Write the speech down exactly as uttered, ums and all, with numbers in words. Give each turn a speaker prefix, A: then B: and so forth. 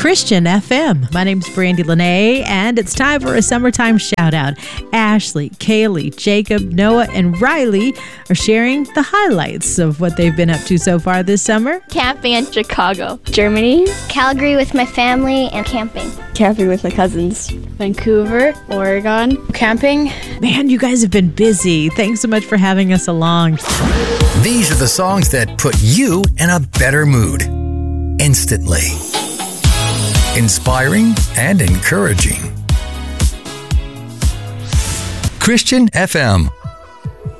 A: Christian F M. My name's Brandy Lene, and it's time for a summertime shout out. Ashley, Kaylee, Jacob, Noah, and Riley are sharing the highlights of what they've been up to so far this summer.
B: Camping in Chicago, Germany,
C: Calgary with my family and camping.
D: Camping with my cousins.
B: Vancouver, Oregon, camping.
A: Man, you guys have been busy. Thanks so much for having us along.
E: These are the songs that put you in a better mood instantly. Inspiring and encouraging. Christian F M.